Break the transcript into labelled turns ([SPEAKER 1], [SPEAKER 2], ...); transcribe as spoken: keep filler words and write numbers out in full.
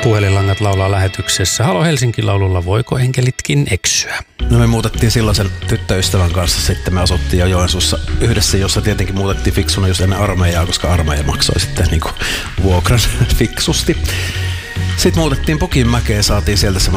[SPEAKER 1] Puhelinlangat laulaa lähetyksessä. Halo Helsinki-laululla Voiko enkelitkin eksyä?
[SPEAKER 2] No me muutettiin silloin sen tyttöystävän kanssa, sitten me asuttiin jo Joensuussa yhdessä, jossa tietenkin muutettiin fiksuna just ennen armeijaa, koska armeija maksoi sitten niin kuin vuokran fiksusti. Sitten muutettiin Pukinmäkeen, saatiin sieltä